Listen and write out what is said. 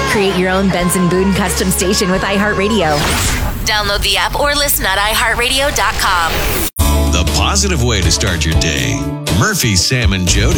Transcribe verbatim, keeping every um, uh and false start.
Create your own Benson Boone custom station with iHeartRadio. Download the app or listen at i heart radio dot com. The positive way to start your day. Murphy, Sam, and Jody.